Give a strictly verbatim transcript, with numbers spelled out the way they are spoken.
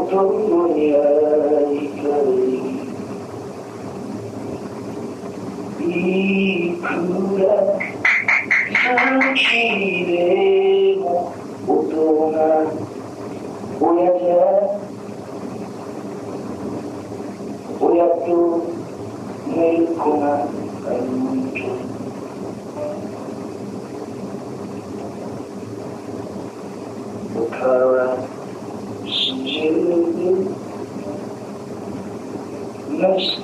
共に会いたいいくら先でも大人親じゃ親と寝る子が歩け他は信じるなし